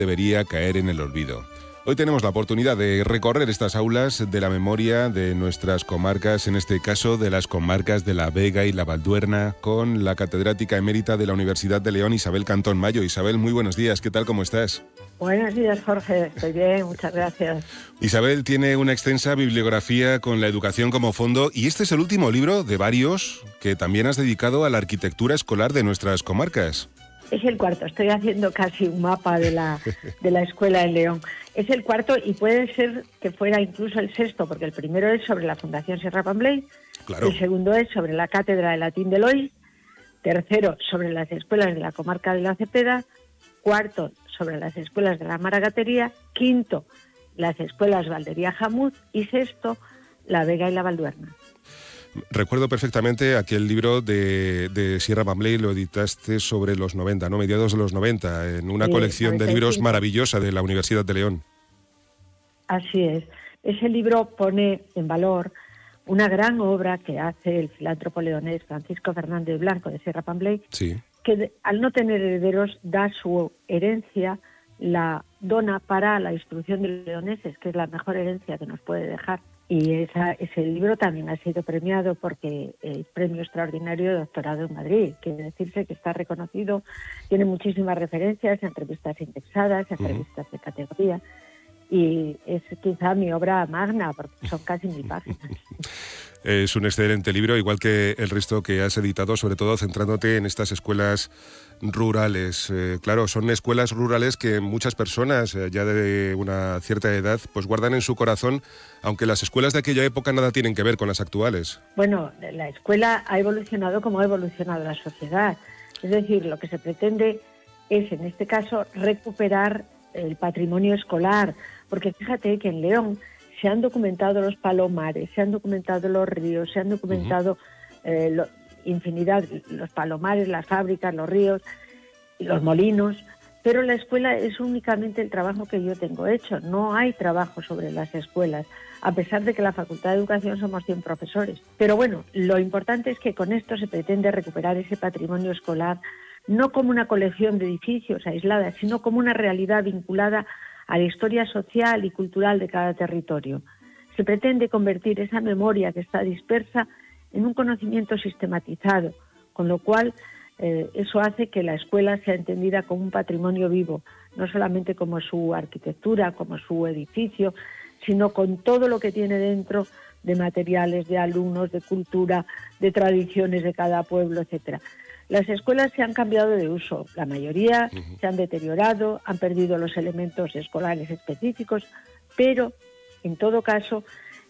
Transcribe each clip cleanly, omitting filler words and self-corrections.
debería caer en el olvido. Hoy tenemos la oportunidad de recorrer estas aulas de la memoria de nuestras comarcas, en este caso de las comarcas de la Vega y la Valduerna, con la catedrática emérita de la Universidad de León, Isabel Cantón Mayo. Isabel, muy buenos días, ¿qué tal, cómo estás? Buenos días, Jorge, estoy bien, muchas gracias. Isabel tiene una extensa bibliografía con la educación como fondo y este es el último libro de varios que también has dedicado a la arquitectura escolar de nuestras comarcas. Es el cuarto, estoy haciendo casi un mapa de la escuela en León. Es el cuarto y puede ser que fuera incluso el sexto, porque el primero es sobre la Fundación Serra Pambley, Claro. El segundo es sobre la Cátedra de Latín de Lois, tercero sobre las escuelas de la comarca de la Cepeda, cuarto sobre las escuelas de la Maragatería, quinto las escuelas Valdería Jamuz y sexto la Vega y la Valduerna. Recuerdo perfectamente aquel libro de Sierra Pambley, lo editaste sobre los 90, ¿no? Mediados de los 90, en una colección 95. de libros maravillosa de la Universidad de León. Así es. Ese libro pone en valor una gran obra que hace el filántropo leonés Francisco Fernández Blanco de Sierra Pambley, Sí. que al no tener herederos da su herencia, la dona para la instrucción de los leoneses, que es la mejor herencia que nos puede dejar. Y ese libro también ha sido premiado porque el Premio Extraordinario de Doctorado en Madrid. Quiere decirse que está reconocido, tiene muchísimas referencias en revistas indexadas, en revistas de categoría, y es quizá mi obra magna, porque son casi 1000 páginas. Es un excelente libro, igual que el resto que has editado, sobre todo centrándote en estas escuelas rurales. Claro, son escuelas rurales que muchas personas ya de una cierta edad pues guardan en su corazón, aunque las escuelas de aquella época nada tienen que ver con las actuales. Bueno, la escuela ha evolucionado como ha evolucionado la sociedad. Es decir, lo que se pretende es, en este caso, recuperar el patrimonio escolar, porque fíjate que en León se han documentado los palomares, se han documentado los ríos, se han documentado infinidad, los palomares, las fábricas, los ríos, los molinos, pero la escuela es únicamente el trabajo que yo tengo hecho. No hay trabajo sobre las escuelas, a pesar de que la Facultad de Educación somos 100 profesores. Pero bueno, lo importante es que con esto se pretende recuperar ese patrimonio escolar, no como una colección de edificios aisladas, sino como una realidad vinculada a la historia social y cultural de cada territorio. Se pretende convertir esa memoria que está dispersa en un conocimiento sistematizado, con lo cual eso hace que la escuela sea entendida como un patrimonio vivo, no solamente como su arquitectura, como su edificio, sino con todo lo que tiene dentro de materiales, de alumnos, de cultura, de tradiciones de cada pueblo, etcétera. Las escuelas se han cambiado de uso, la mayoría se han deteriorado, han perdido los elementos escolares específicos, pero en todo caso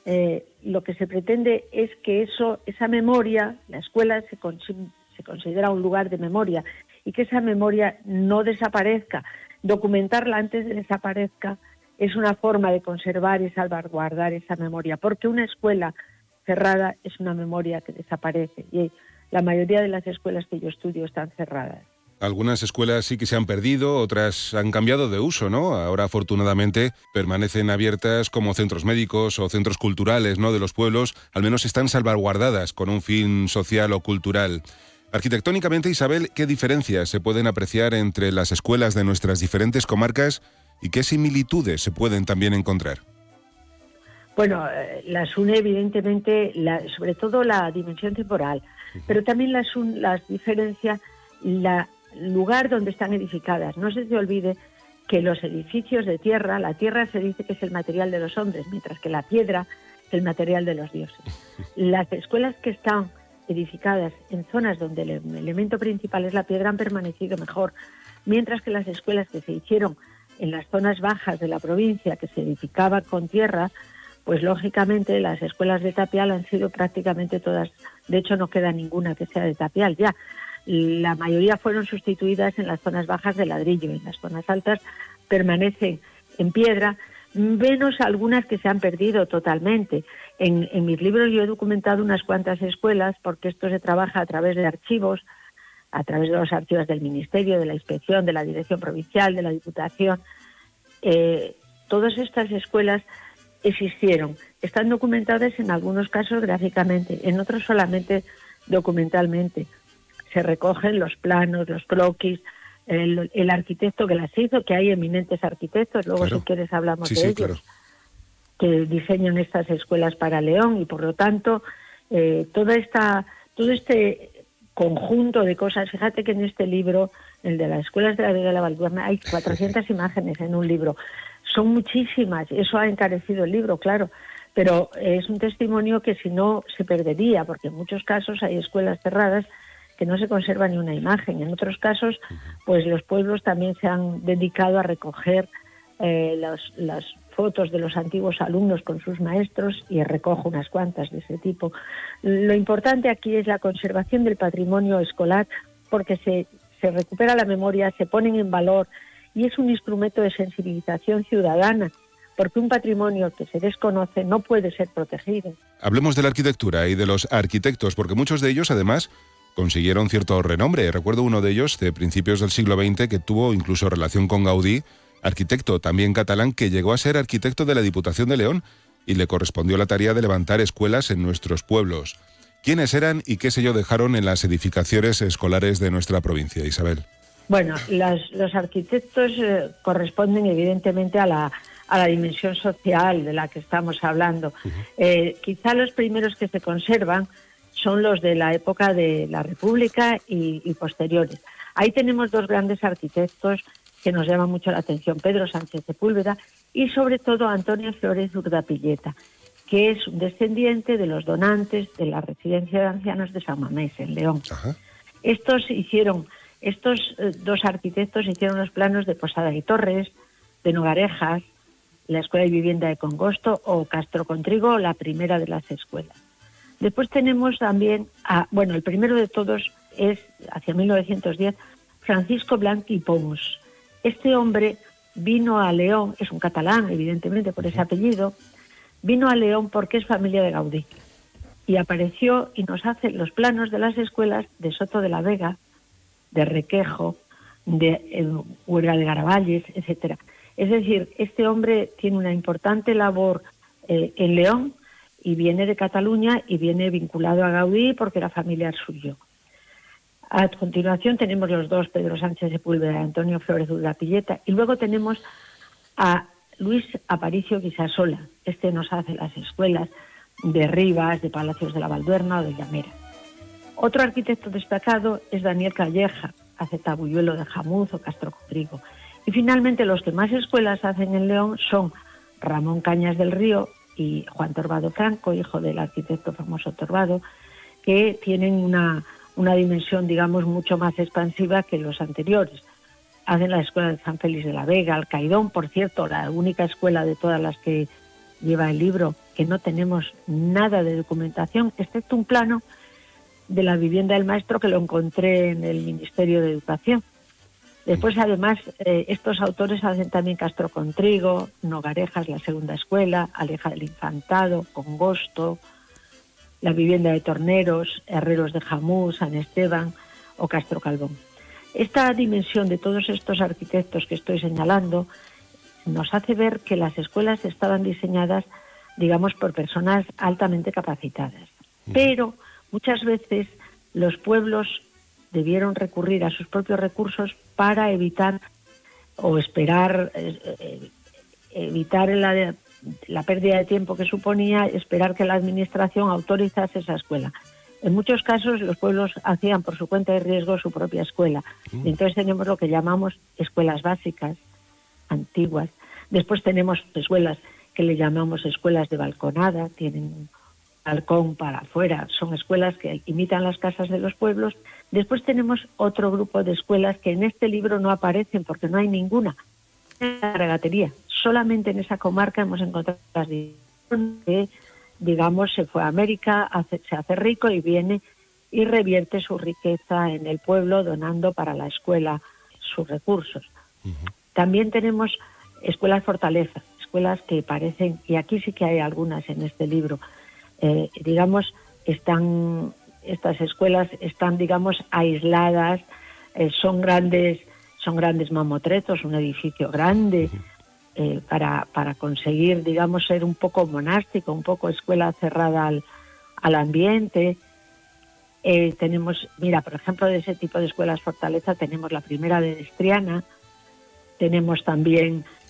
lo que se pretende es que esa memoria, la escuela se considera un lugar de memoria y que esa memoria no desaparezca. Documentarla antes de que desaparezca es una forma de conservar y salvaguardar esa memoria, porque una escuela cerrada es una memoria que desaparece y la mayoría de las escuelas que yo estudio están cerradas. Algunas escuelas sí que se han perdido, otras han cambiado de uso, ¿no? Ahora, afortunadamente, permanecen abiertas como centros médicos o centros culturales, ¿no?, de los pueblos. Al menos están salvaguardadas con un fin social o cultural. Arquitectónicamente, Isabel, ¿qué diferencias se pueden apreciar entre las escuelas de nuestras diferentes comarcas y qué similitudes se pueden también encontrar? Bueno, las une evidentemente, sobre todo la dimensión temporal, pero también las diferencia el lugar donde están edificadas. No se olvide que los edificios de tierra, la tierra se dice que es el material de los hombres, mientras que la piedra es el material de los dioses. Las escuelas que están edificadas en zonas donde el elemento principal es la piedra han permanecido mejor, mientras que las escuelas que se hicieron en las zonas bajas de la provincia, que se edificaban con tierra, pues lógicamente las escuelas de tapial han sido prácticamente todas, de hecho no queda ninguna que sea de tapial ya. La mayoría fueron sustituidas en las zonas bajas de ladrillo, en las zonas altas permanecen en piedra, menos algunas que se han perdido totalmente. En mis libros yo he documentado unas cuantas escuelas, porque esto se trabaja a través de archivos, a través de los archivos del Ministerio, de la Inspección, de la Dirección Provincial, de la Diputación. Todas estas escuelas existieron, están documentadas en algunos casos gráficamente, en otros solamente documentalmente. Se recogen los planos, los croquis, el arquitecto que las hizo, que hay eminentes arquitectos, luego Claro. si quieres hablamos Sí, de sí, ellos, claro. que diseñan estas escuelas para León, y por lo tanto todo este conjunto de cosas. Fíjate que en este libro, el de las escuelas de la Vega de la Valbuena, hay 400 imágenes en un libro. Son muchísimas, eso ha encarecido el libro, claro, pero es un testimonio que si no se perdería, porque en muchos casos hay escuelas cerradas que no se conserva ni una imagen. En otros casos, pues los pueblos también se han dedicado a recoger las fotos de los antiguos alumnos con sus maestros, y recojo unas cuantas de ese tipo. Lo importante aquí es la conservación del patrimonio escolar, porque se recupera la memoria, se ponen en valor, y es un instrumento de sensibilización ciudadana, porque un patrimonio que se desconoce no puede ser protegido. Hablemos de la arquitectura y de los arquitectos, porque muchos de ellos, además, consiguieron cierto renombre. Recuerdo uno de ellos de principios del siglo XX que tuvo incluso relación con Gaudí, arquitecto también catalán, que llegó a ser arquitecto de la Diputación de León y le correspondió la tarea de levantar escuelas en nuestros pueblos. ¿Quiénes eran y qué sello dejaron en las edificaciones escolares de nuestra provincia, Isabel? Bueno, los arquitectos corresponden evidentemente a la dimensión social de la que estamos hablando. Quizá los primeros que se conservan son los de la época de la República y posteriores. Ahí tenemos dos grandes arquitectos que nos llaman mucho la atención: Pedro Sánchez Sepúlveda y sobre todo Antonio Flores Urdapilleta, que es un descendiente de los donantes de la residencia de ancianos de San Mamés, en León. Ajá. Estos dos arquitectos hicieron los planos de Posada y Torres, de Nogarejas, la Escuela de Vivienda de Congosto, o Castro Contrigo, la primera de las escuelas. Después tenemos también, el primero de todos es, hacia 1910, Francisco Blanch i Pons. Este hombre vino a León, es un catalán, evidentemente, por ese apellido, vino a León porque es familia de Gaudí. Y apareció y nos hace los planos de las escuelas de Soto de la Vega, de Requejo, de Huelga de Garavalles, etcétera. Es decir, este hombre tiene una importante labor en León, y viene de Cataluña y viene vinculado a Gaudí porque era familiar suyo. A continuación tenemos los dos, Pedro Sánchez Sepúlveda y Antonio Flores Urdapilleta, y luego tenemos a Luis Aparicio Guisasola. Este nos hace las escuelas de Rivas, de Palacios de la Valbuena o de Llamera. Otro arquitecto destacado es Daniel Calleja, hace Tabuyuelo de Jamuz o Castro Contrigo. Y finalmente los que más escuelas hacen en León son Ramón Cañas del Río y Juan Torbado Franco, hijo del arquitecto famoso Torbado, que tienen una dimensión, digamos, mucho más expansiva que los anteriores. Hacen la escuela de San Félix de la Vega, Alcaidón, por cierto, la única escuela de todas las que lleva el libro que no tenemos nada de documentación, excepto un plano de la vivienda del maestro que lo encontré en el Ministerio de Educación. Después, además, estos autores hacen también Castro Contrigo, Nogarejas, la segunda escuela, Aleja del Infantado, Congosto, la vivienda de Torneros, Herreros de Jamú, San Esteban o Castro Calvón. Esta dimensión de todos estos arquitectos que estoy señalando nos hace ver que las escuelas estaban diseñadas, digamos, por personas altamente capacitadas. Pero muchas veces los pueblos debieron recurrir a sus propios recursos para evitar la pérdida de tiempo que suponía esperar que la administración autorizase esa escuela. En muchos casos los pueblos hacían por su cuenta y riesgo su propia escuela. Y entonces tenemos lo que llamamos escuelas básicas, antiguas. Después tenemos escuelas que le llamamos escuelas de balconada, tienen un balcón para afuera, son escuelas que imitan las casas de los pueblos. Después tenemos otro grupo de escuelas que en este libro no aparecen porque no hay ninguna. La regatería. Solamente en esa comarca hemos encontrado las que, digamos, se fue a América, se hace rico y viene y revierte su riqueza en el pueblo donando para la escuela sus recursos. También tenemos escuelas fortalezas, escuelas que parecen, y aquí sí que hay algunas en este libro, digamos, estas escuelas están, digamos, aisladas, son grandes mamotretos, un edificio grande, para conseguir, digamos, ser un poco monástico, un poco escuela cerrada al ambiente. Tenemos, mira, por ejemplo, de ese tipo de escuelas fortaleza tenemos la primera de Destriana, tenemos también